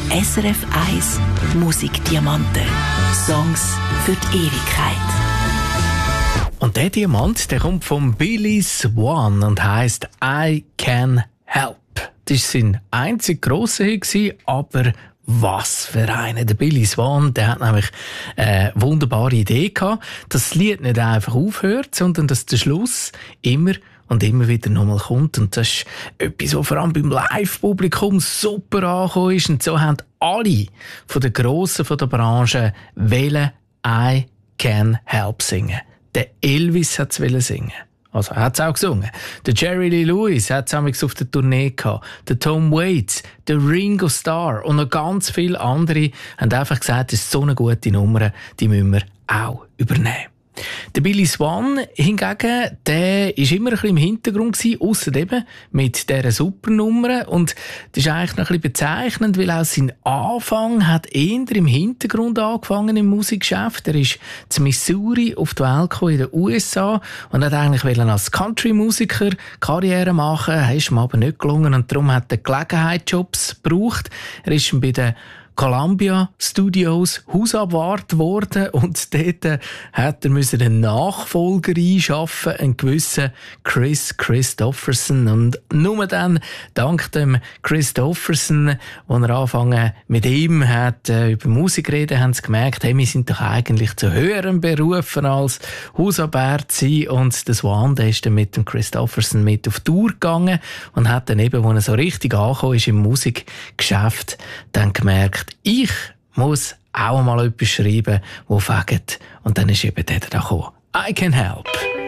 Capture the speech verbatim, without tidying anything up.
S R F eins Musikdiamanten. Songs für die Ewigkeit. Und der Diamant, der kommt von Billy Swan und heisst «I Can Help». Das war sein einzig grosser Hit, aber was für einen. Der Billy Swan, der hat nämlich eine wunderbare Idee gehabt, dass das Lied nicht einfach aufhört, sondern dass der Schluss immer und immer wieder nochmal kommt. Und das ist etwas, was vor allem beim Live-Publikum super angekommen ist. Und so haben alle von den Grossen von der Branche wollen «I Can Help» singen. Der Elvis hat es singen. Also, er hat es auch gesungen. Der Jerry Lee Lewis hat es auf der Tournee gehabt. Der Tom Waits, der Ringo Starr und noch ganz viele andere haben einfach gesagt, das ist so eine gute Nummer, die müssen wir auch übernehmen. Der Billy Swan hingegen, der war immer ein bisschen im Hintergrund gewesen, ausser eben mit dieser Supernummer. Und das ist eigentlich noch ein bisschen bezeichnend, weil auch sein Anfang hat eher im Hintergrund angefangen im Musikgeschäft. Er ist zu Missouri auf die Welt gekommen, in den U S A, und hat eigentlich als Country-Musiker Karriere machen, das ist ihm aber nicht gelungen, und darum hat er Gelegenheitsjobs gebraucht. Er ist bei den Columbia Studios Hausabwart worden, und dort hat er einen Nachfolger einschaffen, einen gewissen Kris Kristofferson. Und nur dann, dank dem Kristofferson, als er angefangen mit ihm hat, äh, über Musik reden, haben sie gemerkt, hey, wir sind doch eigentlich zu höheren Berufen als Hausabwart sein. Und der Swan, der ist dann mit dem Kristofferson mit auf Tour gegangen und hat dann eben, als er so richtig angekommen ist im Musikgeschäft, dann gemerkt, ich muss auch mal etwas schreiben, das fängt. Und dann ist eben der da gekommen. I Can Help.